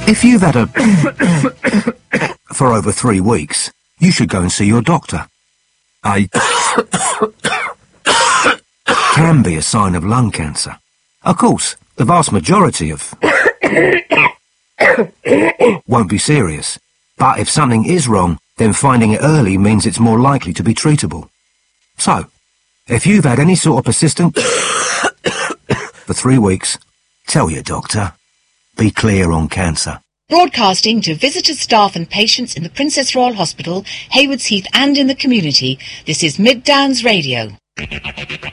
If you've had a for over 3 weeks, you should go and see your doctor. Can be a sign of lung cancer. Of course, the vast majority of won't be serious, but if something is wrong, then finding it early means it's more likely to be treatable. So, if you've had any sort of persistent for 3 weeks, tell your doctor. Be clear on cancer. Broadcasting to visitors, staff and patients in the Princess Royal Hospital, Haywards Heath and in the community, this is Mid Downs Radio.